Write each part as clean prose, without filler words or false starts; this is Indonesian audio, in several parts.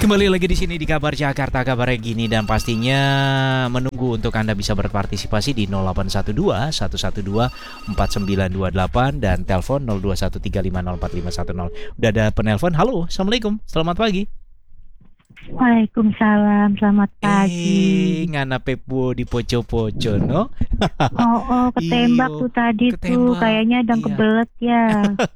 Kembali lagi di sini di Kabar Jakarta, kabarnya gini dan pastinya menunggu untuk Anda bisa berpartisipasi di 0812 112 4928 dan telepon 0213504510. Udah ada penelpon. Halo, Assalamualaikum. Selamat pagi. Waalaikumsalam, selamat pagi. Ngana pepo di poco-poco, no? Ketembak Iyo, tuh tadi tuh, ketembak. kayaknya ada yang Iya. kebelet ya.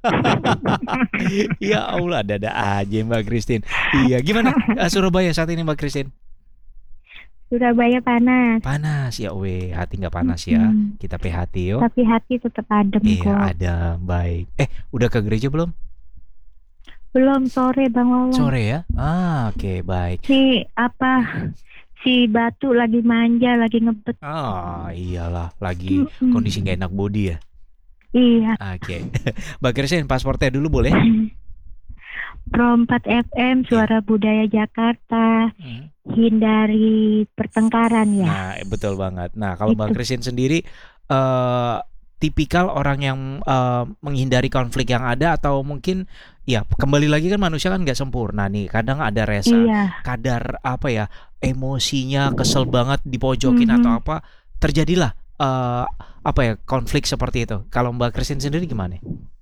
Ya Allah, ada aja Mbak Christine. Iya, gimana Surabaya saat ini Mbak Christine? Surabaya panas. Panas ya, hati nggak panas ya. Mm-mm. Kita hati yo. Tapi hati tetap adem Iya, kok. ada baik. Udah ke gereja belum? Belum sore Bang Wawan. Sore ya? Oke, baik. Si Batu lagi manja, lagi ngebet. Iyalah, lagi kondisi nggak enak body ya. Iya. Oke. Mbak Christine, pasportnya dulu boleh? Pro 4 FM, Suara Budaya Jakarta. Hindari pertengkaran ya. Nah, betul banget. Nah, kalau Mbak Christine sendiri tipikal orang yang menghindari konflik yang ada, atau mungkin ya kembali lagi kan manusia kan nggak sempurna nih, kadang ada rasa, kadar emosinya kesel banget dipojokin atau apa, terjadilah konflik seperti itu. Kalau Mbak Christine sendiri gimana?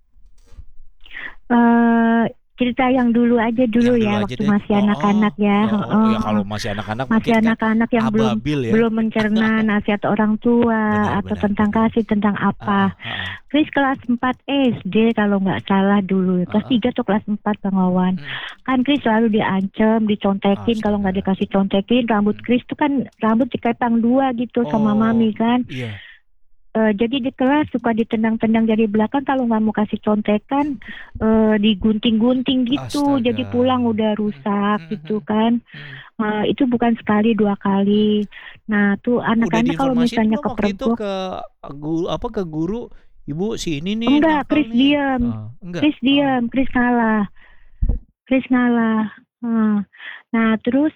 Cerita yang dulu aja waktu deh. Masih anak-anak ya. Ya kalau masih anak-anak masih anak-anak yang belum mencerna nasihat orang tua atau tentang kasih, tentang apa. Chris kelas 4 SD kalau nggak salah dulu, kelas 3 atau kelas 4 Bang Wawan. Kan Chris selalu diancam, dicontekin, kalau nggak dikasih contekin, rambut Chris tuh kan rambut dikepang 2 gitu sama mami kan. Jadi di kelas suka ditendang-tendang dari belakang, kalau nggak mau kasih contekan digunting-gunting gitu. Astaga. Jadi pulang udah rusak gitu kan. Itu bukan sekali 2 kali. Nah tuh anak-anak kalau misalnya kepergok ke guru, ibu si ini nih. Enggak, Chris diam. Chris ngalah. Nah terus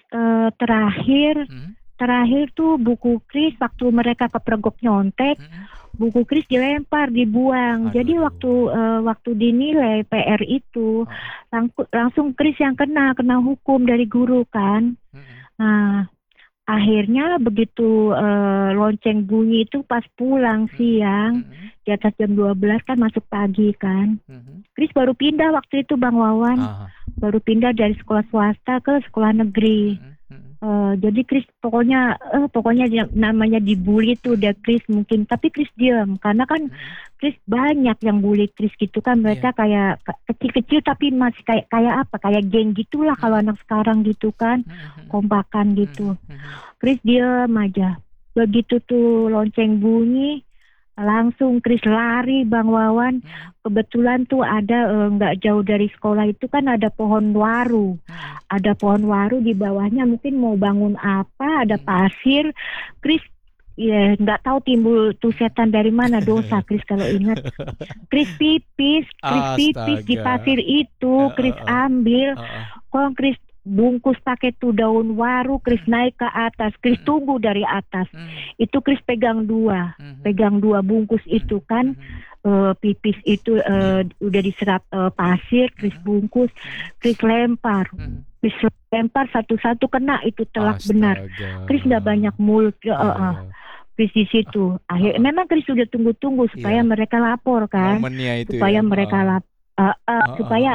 terakhir tuh buku Chris waktu mereka kepergok nyontek, buku Chris dilempar, dibuang. Jadi waktu dinilai PR itu langsung Chris yang kena hukum dari guru kan. Nah akhirnya begitu lonceng bunyi itu pas pulang siang, di atas jam 12 kan masuk pagi kan. Chris baru pindah waktu itu Bang Wawan, baru pindah dari sekolah swasta ke sekolah negeri. Jadi Chris pokoknya namanya dibully tuh udah Chris mungkin, tapi Chris diam karena kan Chris banyak yang bully Chris gitu kan, mereka kayak kecil-kecil tapi masih kayak geng gitulah kalau anak sekarang gitu kan, kompakan gitu. Chris diam aja. Begitu tuh lonceng bunyi, langsung Chris lari Bang Wawan. Kebetulan tuh ada nggak jauh dari sekolah itu kan ada pohon waru. Ada pohon waru, di bawahnya mungkin mau bangun apa, ada pasir. Chris ya nggak tahu timbul tuh setan dari mana, dosa Chris kalau ingat. Chris pipis di pasir itu, Chris ambil. Kok Chris bungkus pakai tuh daun waru, Chris naik ke atas, Chris tunggu dari atas. Itu Chris pegang dua bungkus itu kan. Pipis itu udah diserap pasir, Chris bungkus, Chris lempar. Chris lempar satu-satu kena itu telak. Astaga. Benar. Chris nggak banyak mulut. Chris di situ. Akhirnya memang Chris sudah tunggu-tunggu supaya mereka lapor kan. Supaya mereka lapor. Supaya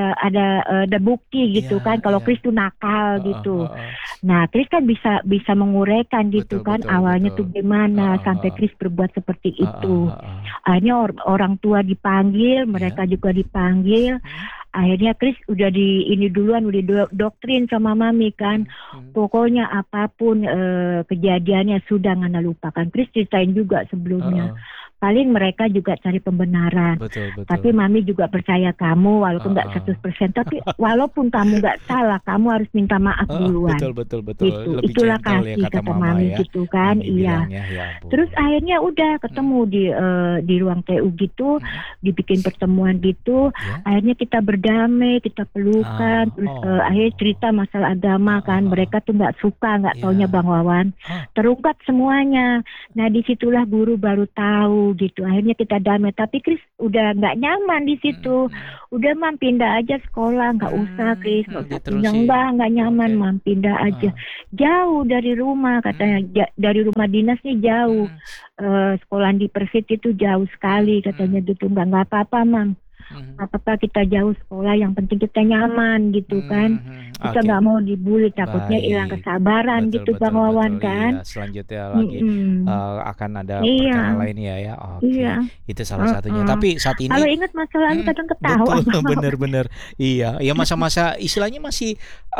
ada bukti gitu kan kalau Chris tuh nakal gitu. Nah Chris kan bisa menguraikan gitu kan awalnya tuh gimana sampai Chris berbuat seperti itu. Akhirnya orang tua dipanggil, mereka juga dipanggil. Akhirnya Chris udah udah doktrin sama mami kan. Pokoknya apapun kejadiannya sudah nggak lupakan. Chris ceritain juga sebelumnya. Paling mereka juga cari pembenaran. Betul. Tapi mami juga percaya kamu walaupun nggak 100%. Tapi walaupun kamu nggak salah, kamu harus minta maaf duluan. Betul. Gitu. Itulah kasih ya, kata mami ya. Gitu kan. Mami iya. Terus akhirnya udah ketemu di ruang TU gitu, dibikin pertemuan gitu. Akhirnya kita berdamai, kita pelukan. Terus akhirnya cerita masalah agama kan. Mereka tuh nggak suka, nggak taunya Bang Wawan. Terungkap semuanya. Nah disitulah guru baru tahu jauh gitu. Akhirnya kita damai. Tapi Kris udah nggak nyaman di situ. Udah Mam pindah aja sekolah, nggak usah Kris, nggak usah pindah, nggak nyaman Mam, pindah aja. Jauh dari rumah katanya, dari rumah dinasnya jauh. Sekolah di Persit itu jauh sekali katanya gitu. Nggak apa-apa Mam. Apa-apa kita jauh sekolah, yang penting kita nyaman gitu kan. Kita nggak mau dibully, takutnya hilang kesabaran gitu Bang Wawan kan. Iya, selanjutnya lagi akan ada perkara lain ya. Itu salah satunya. Tapi saat ini kalau ingat masa lalu kadang ketawa. Bener-bener. Iya, ya masa-masa istilahnya masih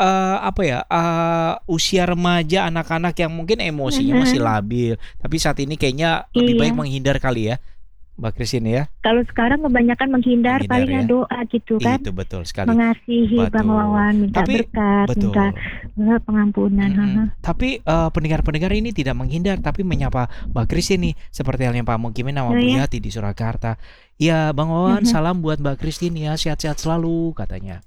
usia remaja, anak-anak yang mungkin emosinya masih labil. Tapi saat ini kayaknya lebih baik menghindar kali ya, Mbak Christine ya. Kalau sekarang kebanyakan menghindar palingnya doa gitu kan. Itu betul sekali. Mengasihi Bang Wawan, minta berkat, minta pengampunan. Tapi pendengar-pendengar ini tidak menghindar, tapi menyapa Mbak Christine nih, seperti halnya Pak Mukimin sama Bu Yati di Surakarta. Ya Bang Wawan, salam buat Mbak Christine ya, sehat-sehat selalu katanya.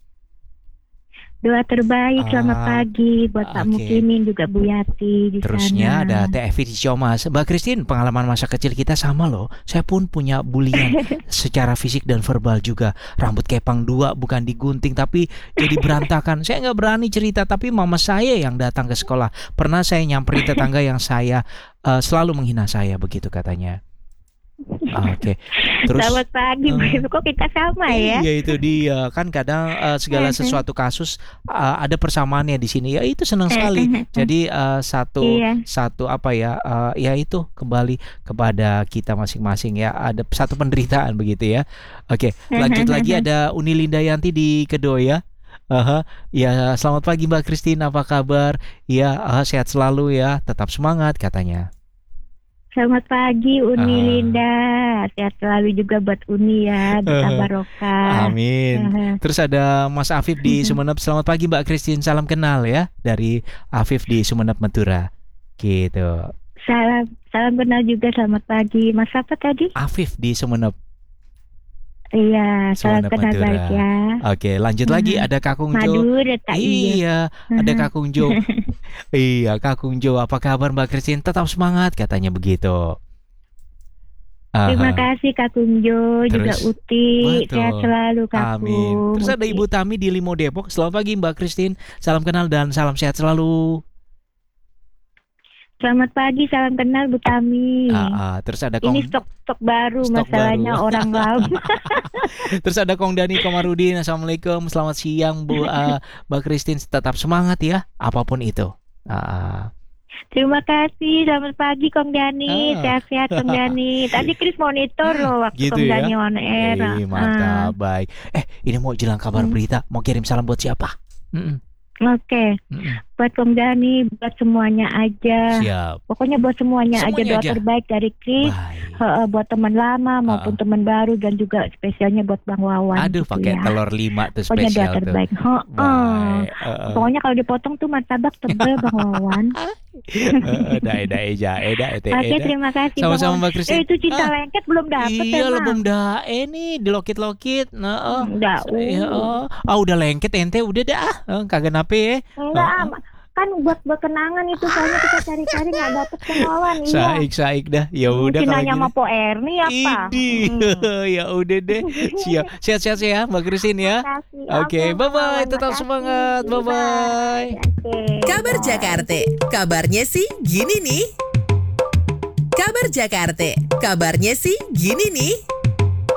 Doa terbaik, selamat pagi buat Pak Mukimin juga Bu Yati di Terusnya sana. ada TFV di Ciomas. Mbak Christine, pengalaman masa kecil kita sama loh. Saya pun punya bulian secara fisik dan verbal juga. Rambut kepang 2 bukan digunting tapi jadi berantakan. Saya nggak berani cerita, tapi mama saya yang datang ke sekolah. Pernah saya nyamperin tetangga yang saya selalu menghina saya, begitu katanya. Oke. Terus selamat pagi, kok kita sama ya? Iya, itu dia. Kan kadang segala sesuatu kasus ada persamaannya di sini. Ya itu senang sekali. Jadi satu ya itu kembali kepada kita masing-masing ya. Ada satu penderitaan begitu ya. Oke, lanjut lagi ada Uni Lindayanti di Kedoya. Ya, selamat pagi Mbak Christine, apa kabar? Ya, sehat selalu ya, tetap semangat katanya. Selamat pagi Uni Linda, sehat selalu juga buat Uni ya, berkah barokah. Amin. Terus ada Mas Afif di Sumeneb, selamat pagi Mbak Christine, salam kenal ya dari Afif di Sumeneb Madura. Gitu. Salam kenal juga, selamat pagi. Mas apa tadi? Afif di Sumeneb. Iya, salam kenal baik ya. Oke, lanjut lagi ada Kakung Jo. Iya, ada Kakung Jo. Iya, Kakung Jo, apa kabar Mbak Christine? Tetap semangat katanya begitu. Terima kasih Kakung Jo, juga Uti, sehat selalu Kakung. Amin. Terus ada Ibu Tami di Limo Depok. Selamat pagi Mbak Christine, salam kenal dan salam sehat selalu. Selamat pagi, salam kenal Bu Tami. Terus ada ini stok baru, masalahnya baru. Orang lama. Terus ada Kong Dani Komarudin, assalamualaikum, selamat siang Bu Mbak Christine, tetap semangat ya, apapun itu. Terima kasih, selamat pagi Kong Dani, sehat-sehat Kong Dani. Tadi Chris monitor loh waktu gitu Kong Dani on air. Mantap, baik. Ini mau jelang kabar berita, mau kirim salam buat siapa? Oke. Buat Kong Dani, buat semuanya aja. Siap. Pokoknya buat semuanya aja doa terbaik dari Chris. Buat teman lama maupun teman baru, dan juga spesialnya buat Bang Wawan. Aduh, gitu pakai telur 5 tuh spesial. Pokoknya doa terbaik. Pokoknya kalau dipotong tuh martabak tebel Bang Wawan. Oke, terima kasih. Sama-sama Mbak Christine. Itu cinta lengket belum dapet. Iya, belum nih dilokit-lokit. Udah lengket ente udah dah. Kagak nape ya. Enggak, kan buat berkenangan itu, soalnya kita cari-cari nggak dapet Wawan. Saik dah. Ya udah kalau nanya sama Po Erni apa? Ya udah deh. Siap. Sehat-sehat ya Mbak Christine ya. Oke, bye-bye. Tetap semangat. Bye-bye. Kabar Jakarta. Kabarnya sih gini nih. Kabar Jakarta. Kabarnya sih gini nih.